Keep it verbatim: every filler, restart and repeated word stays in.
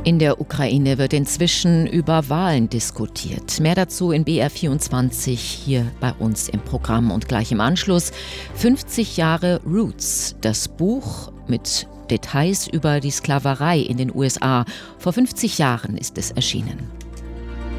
In der Ukraine wird inzwischen über Wahlen diskutiert. Mehr dazu in B R vierundzwanzig hier bei uns im Programm. Und gleich im Anschluss fünfzig Jahre Roots, das Buch mit Details über die Sklaverei in den U S A. Vor fünfzig Jahren ist es erschienen.